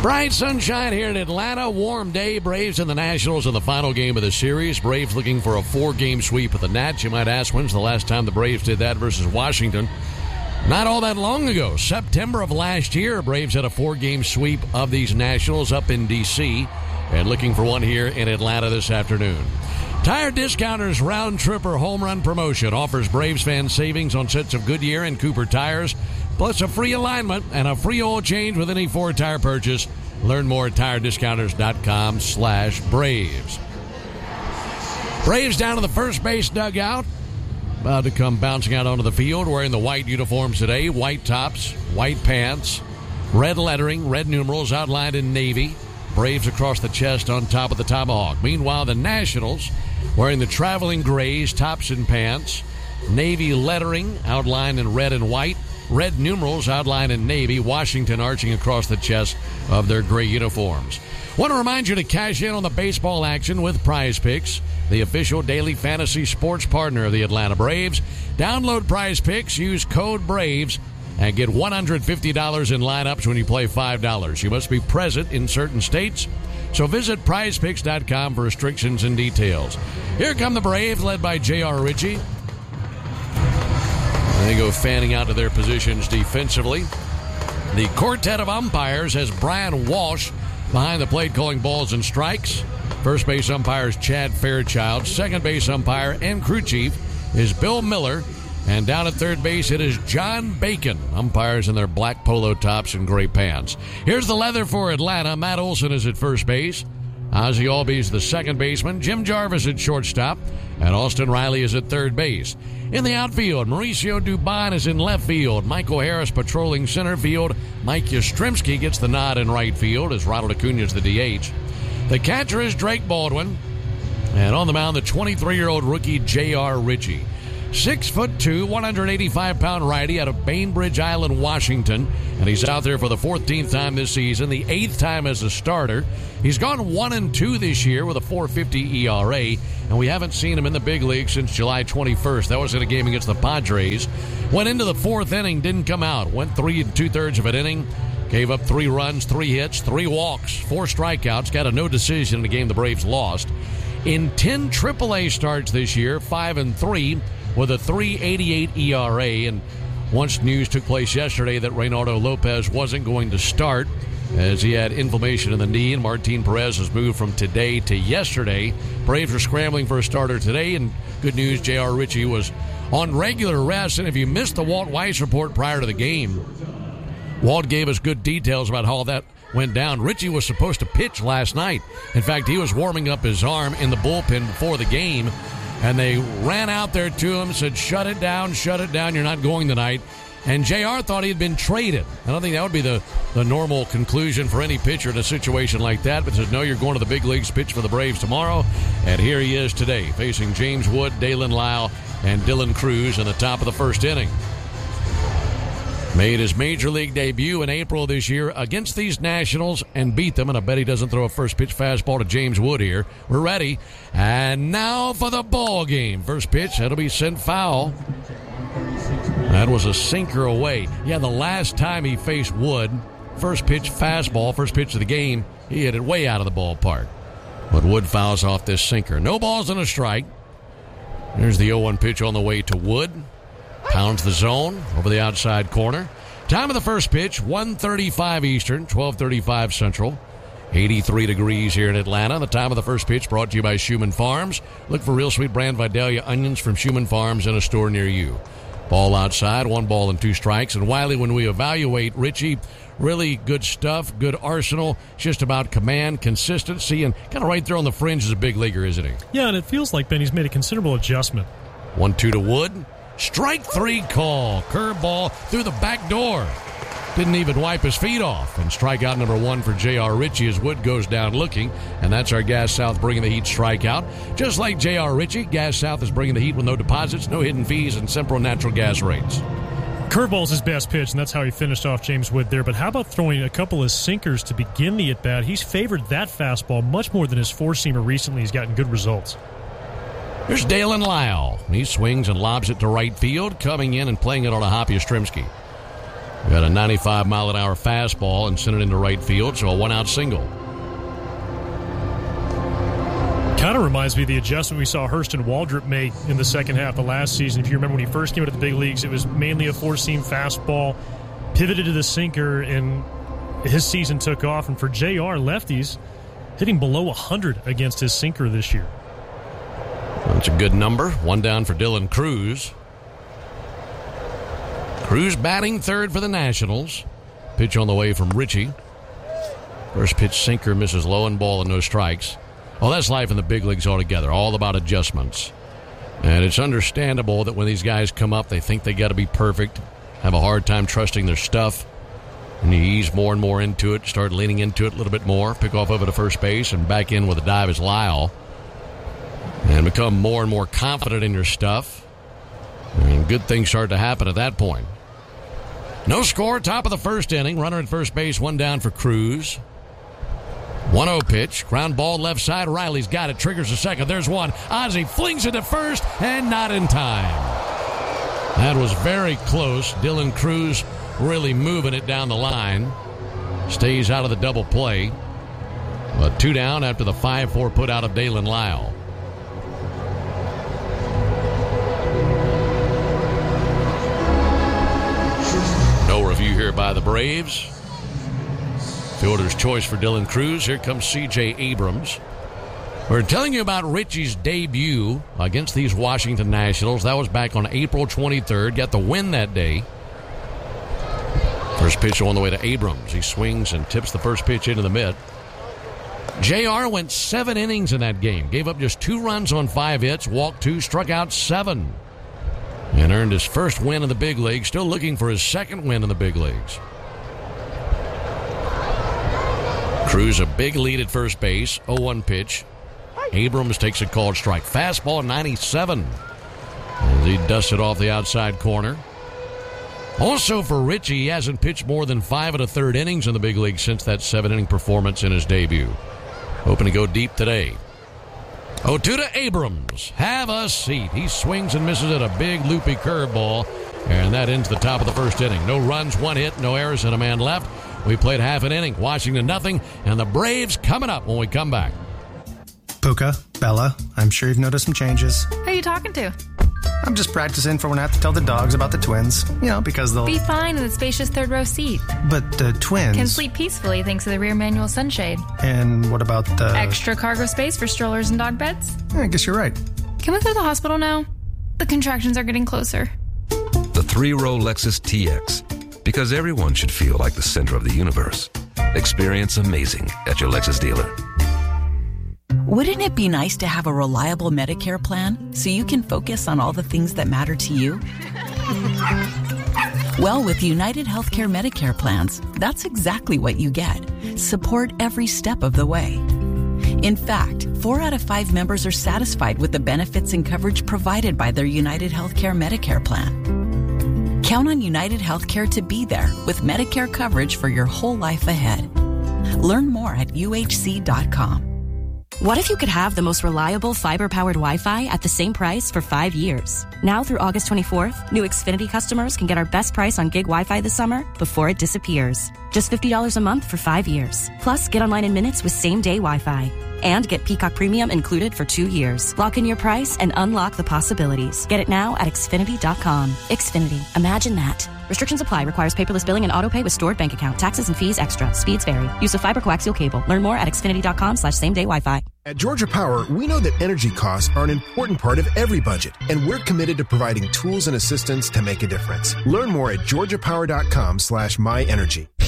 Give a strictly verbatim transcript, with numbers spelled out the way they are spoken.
Bright sunshine here in Atlanta. Warm day. Braves and the Nationals in the final game of the series. Braves looking for a four-game sweep of the Nats. You might ask, when's the last time the Braves did that versus Washington? Not all that long ago. September of last year, Braves had a four-game sweep of these Nationals up in D C and looking for one here in Atlanta this afternoon. Tire Discounters Round Tripper Home Run Promotion offers Braves fans savings on sets of Goodyear and Cooper tires, plus a free alignment and a free oil change with any Ford tire purchase. Learn more at tire discounters dot com slash Braves. Braves down to the first base dugout. About to come bouncing out onto the field wearing the white uniforms today. White tops, white pants, red lettering, red numerals outlined in navy. Braves across the chest on top of the tomahawk. Meanwhile, the Nationals wearing the traveling grays, tops and pants, navy lettering outlined in red and white, red numerals outlined in navy, Washington arching across the chest of their gray uniforms. Want to remind you to cash in on the baseball action with Prize Picks, the official daily fantasy sports partner of the Atlanta Braves. Download Prize Picks, use code BRAVES, and get one hundred fifty dollars in lineups when you play five dollars. You must be present in certain states, so visit prize picks dot com for restrictions and details. Here come the Braves, led by J R. Ritchie. They go fanning out to their positions defensively. The quartet of umpires has Brian Walsh behind the plate calling balls and strikes. First base umpire is Chad Fairchild. Second base umpire and crew chief is Bill Miller. And down at third base, it is John Bacon. Umpires in their black polo tops and gray pants. Here's the leather for Atlanta. Matt Olson is at first base. Ozzie Albies the second baseman. Jim Jarvis at shortstop. And Austin Riley is at third base. In the outfield, Mauricio Dubon is in left field. Michael Harris patrolling center field. Mike Yastrzemski gets the nod in right field as Ronald Acuna is the D H. The catcher is Drake Baldwin. And on the mound, the twenty-three-year-old rookie J R. Ritchie. Six foot two, one hundred eighty-five pound righty out of Bainbridge Island, Washington. And he's out there for the fourteenth time this season, the eighth time as a starter. He's gone one and two this year with a four fifty E R A, and we haven't seen him in the big league since July twenty-first. That was in a game against the Padres. Went into the fourth inning, didn't come out. Went three and two-thirds of an inning. Gave up three runs, three hits, three walks, four strikeouts. Got a no decision in a game the Braves lost. In ten triple A starts this year, five and three. With a three eighty-eight E R A, and once news took place yesterday that Reynaldo Lopez wasn't going to start as he had inflammation in the knee, and Martin Perez has moved from today to yesterday. Braves are scrambling for a starter today, and good news, J R. Ritchie was on regular rest, and if you missed the Walt Weiss report prior to the game, Walt gave us good details about how that went down. Ritchie was supposed to pitch last night. In fact, he was warming up his arm in the bullpen before the game, and they ran out there to him, said, shut it down, shut it down, you're not going tonight. And J R thought he had been traded. I don't think that would be the, the normal conclusion for any pitcher in a situation like that, but said, no, you're going to the big leagues, pitch for the Braves tomorrow. And here he is today, facing James Wood, Dalen Lyle, and Dylan Cruz in the top of the first inning. Made his major league debut in April this year against these Nationals and beat them, and I bet he doesn't throw a first pitch fastball to James Wood here. We're ready. And now for the ball game. First pitch, that'll be sent foul. That was a sinker away. Yeah, the last time he faced Wood, first pitch fastball, first pitch of the game, he hit it way out of the ballpark. But Wood fouls off this sinker. No balls and a strike. There's the oh one pitch on the way to Wood. Pounds the zone over the outside corner. Time of the first pitch, one thirty-five Eastern, twelve thirty-five Central. eighty-three degrees here in Atlanta. The time of the first pitch brought to you by Schumann Farms. Look for real sweet brand Vidalia onions from Schumann Farms in a store near you. Ball outside, one ball and two strikes. And Wiley, when we evaluate Ritchie, really good stuff, good arsenal. It's just about command, consistency, and kind of right there on the fringe as a big leaguer, isn't he? Yeah, and it feels like, Ben, he's made a considerable adjustment. one two to Wood. Strike three call. Curveball through the back door. Didn't even wipe his feet off. And strikeout number one for J R. Ritchie as Wood goes down looking. And that's our Gas South bringing the heat strikeout. Just like J R. Ritchie, Gas South is bringing the heat with no deposits, no hidden fees, and simple natural gas rates. Curveball's his best pitch, and that's how he finished off James Wood there. But how about throwing a couple of sinkers to begin the at-bat? He's favored that fastball much more than his four-seamer recently. He's gotten good results. Here's Dalen Lyle. He swings and lobs it to right field, coming in and playing it on a Hoppy Yastrzemski. Got a ninety-five mile an hour fastball and sent it into right field, so a one-out single. Kind of reminds me of the adjustment we saw Hurston Waldrop make in the second half of last season. If you remember when he first came into the big leagues, it was mainly a four-seam fastball, pivoted to the sinker, and his season took off. And for J R, lefties hitting below one hundred against his sinker this year. That's a good number. One down for Dylan Cruz. Cruz batting third for the Nationals. Pitch on the way from Richie. First pitch sinker misses low and ball and no strikes. Well, that's life in the big leagues altogether. All about adjustments. And it's understandable that when these guys come up, they think they got to be perfect, have a hard time trusting their stuff. And you ease more and more into it, start leaning into it a little bit more, pick off over to first base, and back in with a dive as Lyle. And become more and more confident in your stuff. And good things start to happen at that point. No score, top of the first inning. Runner at first base, one down for Cruz. one oh pitch. Ground ball left side. Riley's got it. Triggers a second. There's one. Ozzie flings it to first and not in time. That was very close. Dylan Cruz really moving it down the line. Stays out of the double play. But two down after the five four put out of Dalen Lyle. No review here by the Braves. Fielder's choice for Dylan Cruz. Here comes C J Abrams. We're telling you about Richie's debut against these Washington Nationals. That was back on April twenty-third. Got the win that day. First pitch on the way to Abrams. He swings and tips the first pitch into the mitt. J R went seven innings in that game. Gave up just two runs on five hits. Walked two, struck out seven. And earned his first win in the big leagues. Still looking for his second win in the big leagues. Cruz a big lead at first base. oh one pitch. Abrams takes a called strike. Fastball ninety-seven. As he dusts it off the outside corner. Also for Richie, he hasn't pitched more than five and a third innings in the big league since that seven-inning performance in his debut. Hoping to go deep today. oh two to Abrams. Have a seat. He swings and misses at a big loopy curveball. And that ends the top of the first inning. No runs, one hit, no errors, and a man left. We played half an inning. Washington nothing. And the Braves coming up when we come back. Puka, Bella, I'm sure you've noticed some changes. Who are you talking to? I'm just practicing for when I have to tell the dogs about the twins. You know, because they'll... Be fine in the spacious third row seat. But the twins... Can sleep peacefully thanks to the rear manual sunshade. And what about the... Extra cargo space for strollers and dog beds? I guess you're right. Can we go to the hospital now? The contractions are getting closer. The three-row Lexus T X. Because everyone should feel like the center of the universe. Experience amazing at your Lexus dealer. Wouldn't it be nice to have a reliable Medicare plan so you can focus on all the things that matter to you? Well, with United Healthcare Medicare plans, that's exactly what you get. Support every step of the way. In fact, four out of five members are satisfied with the benefits and coverage provided by their United Healthcare Medicare plan. Count on United Healthcare to be there with Medicare coverage for your whole life ahead. Learn more at U H C dot com. What if you could have the most reliable fiber-powered Wi-Fi at the same price for five years? Now through August twenty-fourth, new Xfinity customers can get our best price on gig Wi-Fi this summer before it disappears. Just fifty dollars a month for five years. Plus, get online in minutes with same-day Wi-Fi. And get Peacock Premium included for two years. Lock in your price and unlock the possibilities. Get it now at Xfinity dot com. Xfinity. Imagine that. Restrictions apply. Requires paperless billing and autopay with stored bank account. Taxes and fees extra. Speeds vary. Use of fiber coaxial cable. Learn more at Xfinity dot com slash same day Wi-Fi. At Georgia Power, we know that energy costs are an important part of every budget, and we're committed to providing tools and assistance to make a difference. Learn more at Georgia Power dot com slash my energy.